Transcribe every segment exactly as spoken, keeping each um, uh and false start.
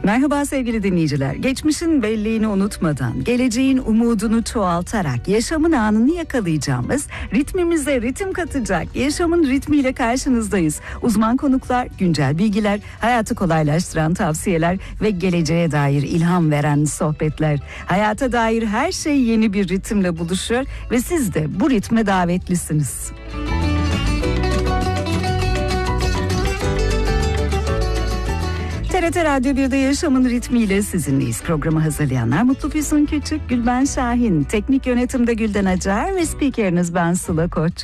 Merhaba sevgili dinleyiciler. Geçmişin belleğini unutmadan, geleceğin umudunu çoğaltarak, yaşamın anını yakalayacağımız, ritmimize ritim katacak, yaşamın ritmiyle karşınızdayız. Uzman konuklar, güncel bilgiler, hayatı kolaylaştıran tavsiyeler ve geleceğe dair ilham veren sohbetler. Hayata dair her şey yeni bir ritimle buluşuyor ve siz de bu ritme davetlisiniz. T R T Radyo bir'de Yaşamın Ritmiyle sizinleyiz. Programı hazırlayanlar Mutlu Füsun Küçük, Gülben Şahin, teknik yönetimde Gülden Acar ve spikeriniz ben Sıla Koç.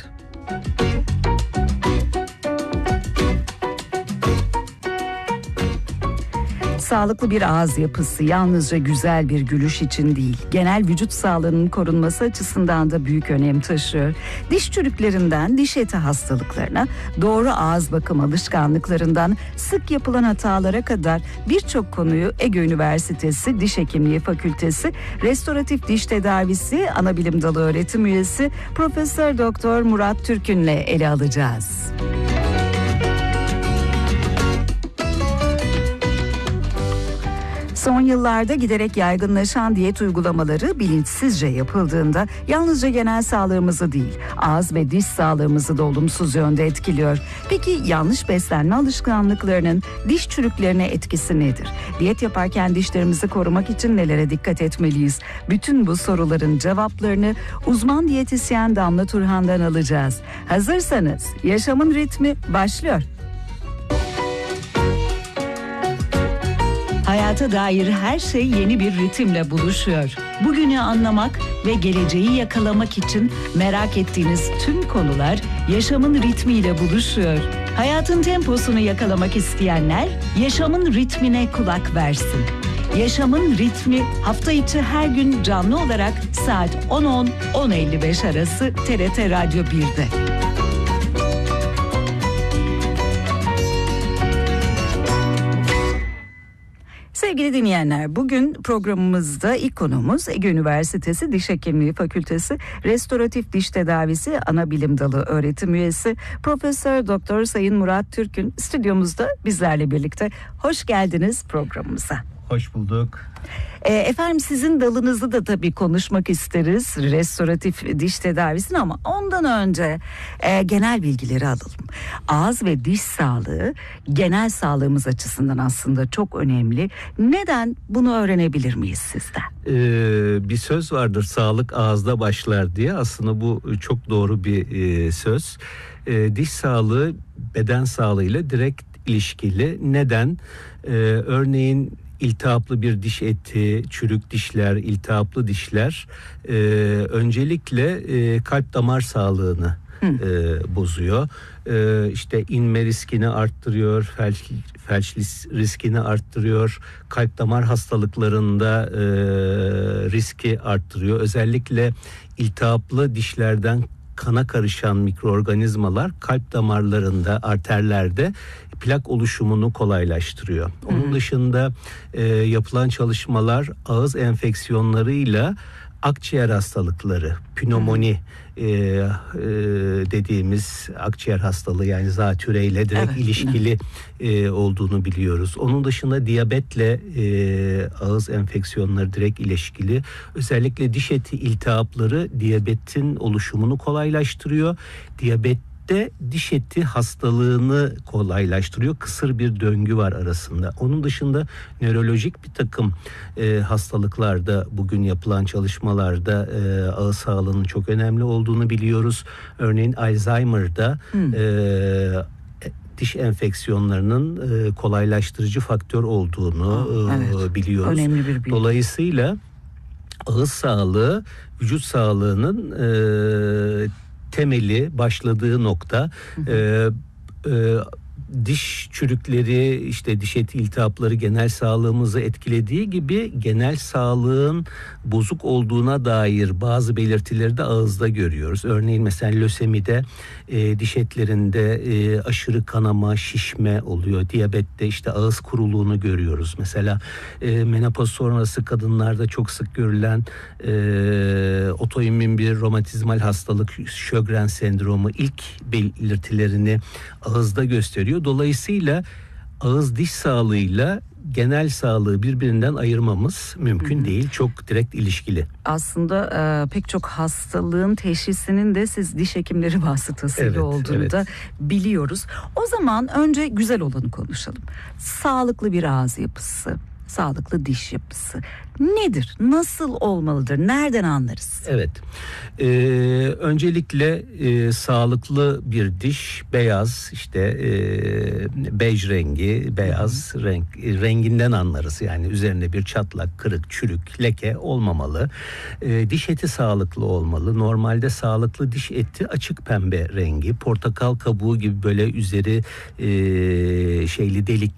Sağlıklı bir ağız yapısı yalnızca güzel bir gülüş için değil, genel vücut sağlığının korunması açısından da büyük önem taşıyor. Diş çürüklerinden diş eti hastalıklarına, doğru ağız bakım alışkanlıklarından sık yapılan hatalara kadar birçok konuyu Ege Üniversitesi Diş Hekimliği Fakültesi Restoratif Diş Tedavisi Anabilim Dalı öğretim üyesi Profesör Doktor Murat Türkün'le ele alacağız. Son yıllarda giderek yaygınlaşan diyet uygulamaları bilinçsizce yapıldığında yalnızca genel sağlığımızı değil, ağız ve diş sağlığımızı da olumsuz yönde etkiliyor. Peki yanlış beslenme alışkanlıklarının diş çürüklerine etkisi nedir? Diyet yaparken dişlerimizi korumak için nelere dikkat etmeliyiz? Bütün bu soruların cevaplarını uzman diyetisyen Damla Turhan'dan alacağız. Hazırsanız Yaşamın Ritmi başlıyor. Hayata dair her şey yeni bir ritimle buluşuyor. Bugünü anlamak ve geleceği yakalamak için merak ettiğiniz tüm konular yaşamın ritmiyle buluşuyor. Hayatın temposunu yakalamak isteyenler yaşamın ritmine kulak versin. Yaşamın ritmi hafta içi her gün canlı olarak saat on on on elli beş arası T R T Radyo bir'de. Sevgili dinleyenler, bugün programımızda ilk konuğumuz Ege Üniversitesi Diş Hekimliği Fakültesi Restoratif Diş Tedavisi Anabilim Dalı öğretim üyesi Profesör Doktor Sayın Murat Türkün stüdyomuzda bizlerle birlikte. Hoş geldiniz programımıza. Hoş bulduk. E, efendim sizin dalınızı da tabii konuşmak isteriz, restoratif diş tedavisini, ama ondan önce e, genel bilgileri alalım. Ağız ve diş sağlığı genel sağlığımız açısından aslında çok önemli. Neden, bunu öğrenebilir miyiz sizden? Ee, bir söz vardır, sağlık ağızda başlar diye. Aslında bu çok doğru bir e, söz. E, diş sağlığı beden sağlığıyla direkt ilişkili. Neden? E, örneğin İltihaplı bir diş eti, çürük dişler, iltihaplı dişler e, öncelikle e, kalp damar sağlığını e, bozuyor. E, işte inme riskini arttırıyor, felç, felç riskini arttırıyor, kalp damar hastalıklarında e, riski arttırıyor. Özellikle iltihaplı dişlerden kana karışan mikroorganizmalar kalp damarlarında, arterlerde plak oluşumunu kolaylaştırıyor. Onun hmm. dışında e, yapılan çalışmalar ağız enfeksiyonlarıyla akciğer hastalıkları, pnömoni hmm. e, e, dediğimiz akciğer hastalığı, yani zatüreyle direkt evet. ilişkili e, olduğunu biliyoruz. Onun dışında diyabetle e, ağız enfeksiyonları direkt ilişkili. Özellikle diş eti iltihapları diyabetin oluşumunu kolaylaştırıyor. Diyabet de diş eti hastalığını kolaylaştırıyor. Kısır bir döngü var arasında. Onun dışında nörolojik bir takım e, hastalıklarda bugün yapılan çalışmalarda e, ağız sağlığının çok önemli olduğunu biliyoruz. Örneğin Alzheimer'da hmm. e, diş enfeksiyonlarının e, kolaylaştırıcı faktör olduğunu Aa, evet. e, biliyoruz. Önemli bir bilgi. Dolayısıyla ağız sağlığı vücut sağlığının e, temeli, başladığı nokta. Hı hı. E, e, diş çürükleri, işte diş eti iltihapları genel sağlığımızı etkilediği gibi genel sağlığın bozuk olduğuna dair bazı belirtileri de ağızda görüyoruz. Örneğin mesela lösemide e, diş etlerinde e, aşırı kanama, şişme oluyor. Diyabette işte ağız kuruluğunu görüyoruz. Mesela e, menopoz sonrası kadınlarda çok sık görülen e, otoimmün bir romatizmal hastalık, Sjögren sendromu ilk belirtilerini ağızda gösteriyor. Dolayısıyla ağız diş sağlığıyla genel sağlığı birbirinden ayırmamız mümkün Hı-hı. değil. Çok direkt ilişkili. Aslında e, pek çok hastalığın teşhisinin de siz diş hekimleri vasıtasıyla evet, olduğunu evet. da biliyoruz. O zaman önce güzel olanı konuşalım. Sağlıklı bir ağız yapısı, sağlıklı diş yapısı nedir? Nasıl olmalıdır? Nereden anlarız? Evet. Ee, öncelikle e, sağlıklı bir diş beyaz, işte e, bej rengi, beyaz Hı-hı. renk renginden anlarız. Yani üzerinde bir çatlak, kırık, çürük, leke olmamalı. E, diş eti sağlıklı olmalı. Normalde sağlıklı diş eti açık pembe rengi, portakal kabuğu gibi böyle üzeri e, şeyli delik